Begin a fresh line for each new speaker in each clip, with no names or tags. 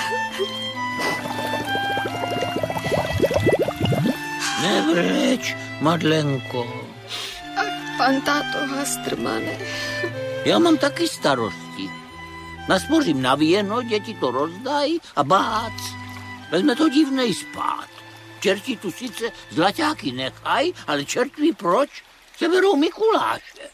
Nebreč, Madlenko.
Ach, pan táto Hastrmane.
Já mám taky starosti. Naspořím na víno, děti to rozdají a bác. Vezme to divnej spát. Čerti tu sice zlaťáky nechají, ale čert ví proč. Se berou Mikuláše.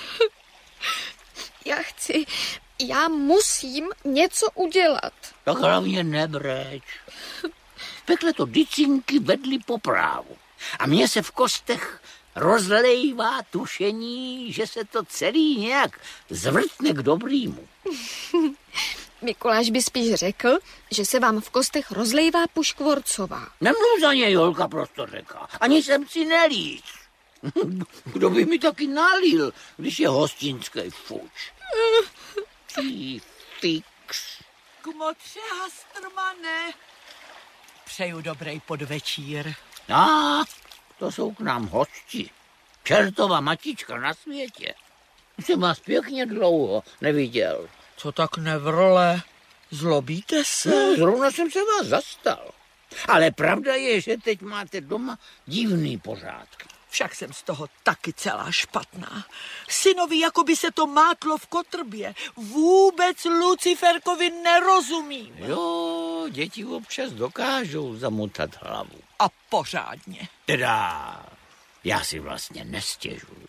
Já musím něco udělat.
Tak hlavně nebreč. V pekle to dycinky vedly po právu. A mně se v kostech rozlejvá tušení, že se to celý nějak zvrtne k dobrýmu.
Mikuláš by spíš řekl, že se vám v kostech rozlejvá puškvorcová.
Nemluv za něj, holka prostě řekla. Ani jsem si nelíz. Kdo by mi taky nalil, když je hostinský fuč. Ty fix.
Kmotře Hastrmane, přeju dobrý podvečír.
To jsou k nám hosti. Čertová matička na světě. Jsem vás pěkně dlouho neviděl.
Co tak nevrle? Zlobíte se?
No, zrovna jsem se vás zastal. Ale pravda je, že teď máte doma divný pořádky.
Však jsem z toho taky celá špatná. Synovi jako by se to mátlo v kotrbě. Vůbec Luciferkovi nerozumím.
Jo, děti občas dokážou zamotat hlavu.
A pořádně.
Teda, já si vlastně nestěžuju.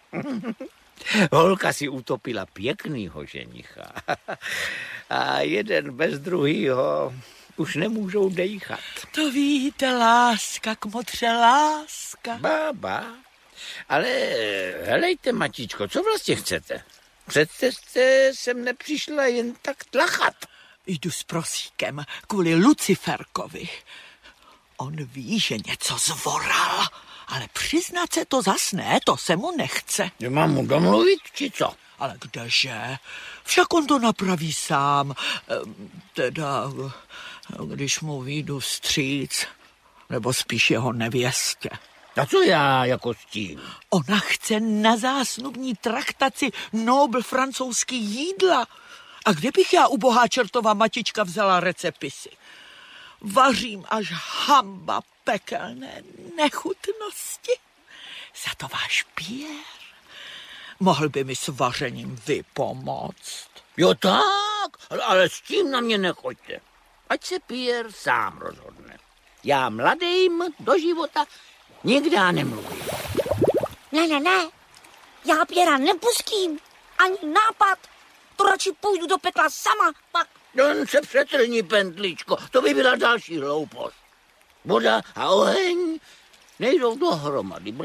Holka si utopila pěknýho ženicha. A jeden bez druhýho už nemůžou dejchat.
To víte, láska, kmotře, láska.
Bába, ale helejte, matičko, co vlastně chcete? Přece jste sem nepřišla jen tak tlachat.
Jdu s prosíkem kvůli Luciferkovi. On ví, že něco zvoral, ale přiznat se to zas ne, to se mu nechce.
Mám mu domluvit, či co?
Ale kdeže? Však on to napraví sám. Teda, když mu vyjdu vstříc, nebo spíš jeho nevěstě.
A co já jako s tím?
Ona chce na zásnubní traktaci Nobel francouzský jídla. A kde bych já, ubohá čertová matička, vzala recepisy? Vařím až hamba pekelné nechutnosti. Za to váš Pierre mohl by mi s vařením vypomoct.
Jo tak, ale s tím na mě nechoďte. Ať se Pierre sám rozhodne. Já mladým do života nikdy nemluvím.
Ne. Já Pierra nepustím. Ani nápad. To radši půjdu do pekla sama, pak...
Jen se přetrní, Pentličko, to by byla další hloupost. Voda a oheň nejdou dohromady.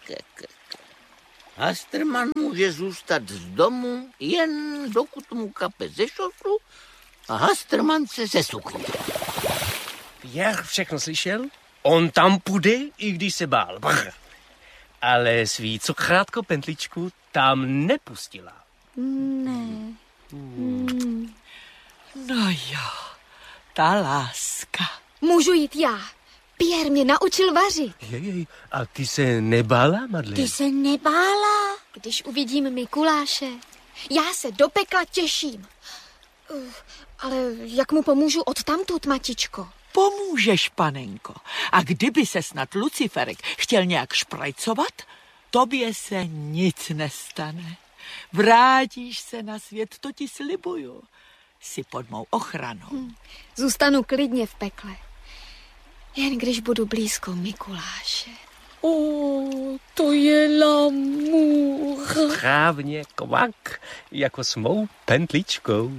Hastrman může zůstat z domu, jen dokud mu kape ze šosu a Hastrman se zesukne.
Pierre všechno slyšel? On tam půjde, i když se bál. Brr. Ale svý cukrátko Pentličku tam nepustila.
Ne.
No jo, ta láska.
Můžu jít já. Pierre mě naučil vařit.
Jej, a ty se nebála, Madeleine?
Ty se nebála?
Když uvidím Mikuláše, já se do pekla těším. Ale jak mu pomůžu odtamtud, matičko?
Pomůžeš, panenko. A kdyby se snad Luciferek chtěl nějak šprajcovat, tobě se nic nestane. Vrátíš se na svět, to ti slibuju. Jsi pod mou ochranou.
Zůstanu klidně v pekle. Jen když budu blízko Mikuláše. To je l'amour.
Správně kvak, jako s mou Pentličkou.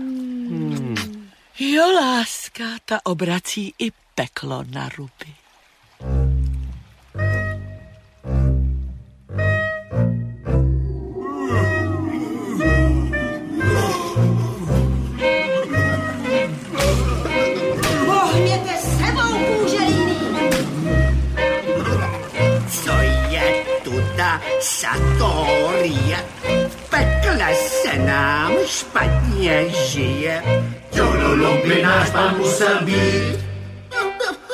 Jo, láska, ta obrací i peklo na ruby.
Pohněte sebou, kůželíný.
Co je tu ta satorie? V pekle se nám špatně žije.
Jololom by náš pán musel být,